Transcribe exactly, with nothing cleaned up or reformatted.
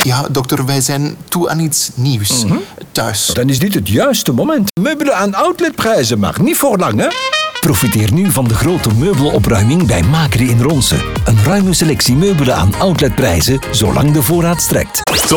Ja, dokter, wij zijn toe aan iets nieuws. Mm-hmm. Thuis. Dan is dit het juiste moment. Meubelen aan outletprijzen, maar niet voor lang, hè? Profiteer nu van de grote meubelopruiming bij Macri in Ronse. Een ruime selectie meubelen aan outletprijzen, zolang de voorraad strekt.